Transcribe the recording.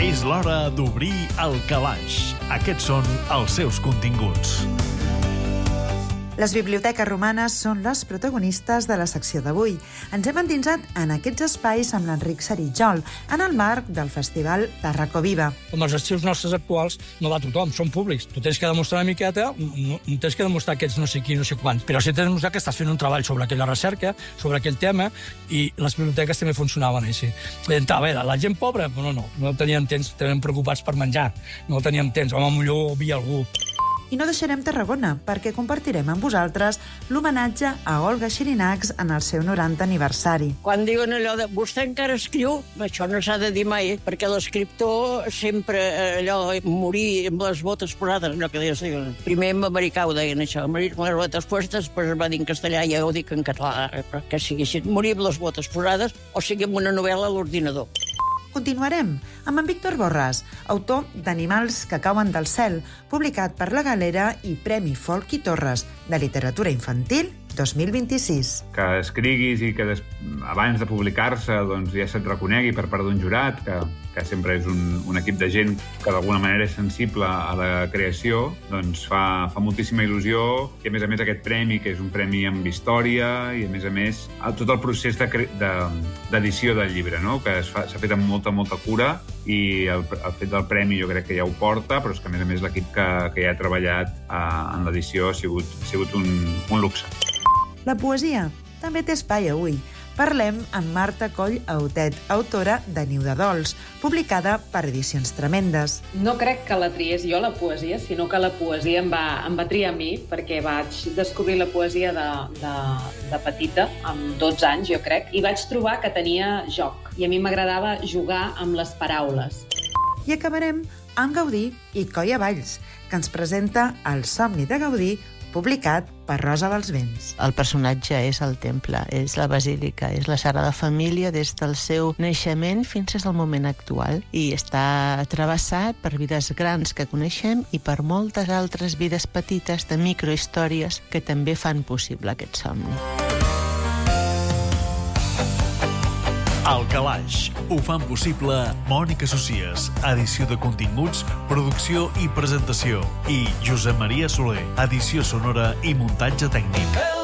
És l'hora d'obrir el calaix. Aquests són els seus continguts. Les biblioteques romanes són les protagonistes de la secció d'avui. Ens hem endinsat en aquests espais amb l'Enric Saritjol, en el marc del festival Tarraco Viva. Com els arxius nostres actuals no va a tothom, són públics. Tu tens que demostrar una miqueta, no tens que demostrar que ets no sé qui, no sé quants, però sí tens que demostrar que estàs fent un treball sobre aquella recerca, sobre aquell tema, i les biblioteques també funcionaven així. La gent pobra, no tenien temps, estaven preocupats per menjar, no tenien temps, millor hi havia algú. I no deixarem Tarragona, perquè compartirem amb vosaltres l'homenatge a Olga Xirinacs en el seu 90 aniversari. Quan diuen allò de vostè encara escriu, això no s'ha de dir mai, perquè l'escriptor sempre morir amb les botes posades, allò que deies. Primer en americà ho deien això, morir amb les botes puestes, després es va dir en castellà, ja ho dic en català, que sigui així, morir amb les botes posades o sigui amb una novel·la a l'ordinador. Continuarem amb en Víctor Borràs, autor d'Animals que cauen del cel, publicat per La Galera i Premi Folch i Torres de Literatura Infantil 2026. Que escriguis i que abans de publicar-se ja se't reconegui per part d'un jurat, que sempre és un equip de gent que d'alguna manera és sensible a la creació, doncs fa moltíssima il·lusió. I a més aquest premi, que és un premi amb història, i a més tot el procés d'edició del llibre, no? Que s'ha fet amb molta cura, i el fet del premi jo crec que ja ho porta, però és que a més l'equip que ja ha treballat en l'edició ha sigut un luxe. La poesia també té espai avui. Parlem amb Marta Coll Autet, autora de Niu de Dols, publicada per Edicions Tremendes. No crec que la triés jo, la poesia, sinó que la poesia em va triar a mi, perquè vaig descobrir la poesia de petita, amb 12 anys, jo crec, i vaig trobar que tenia joc, i a mi m'agradava jugar amb les paraules. I acabarem amb Gaudí i Coll Valls, que ens presenta El somni de Gaudí, publicat per Rosa dels Vents. El personatge és el temple, és la basílica, és la Sagrada Família des del seu naixement fins al moment actual, i està travessat per vides grans que coneixem i per moltes altres vides petites de microhistòries que també fan possible aquest somni. El Calaix. Ho fan possible Mònica Socies, edició de continguts, producció i presentació, i Josep Maria Soler, edició sonora i muntatge tècnic.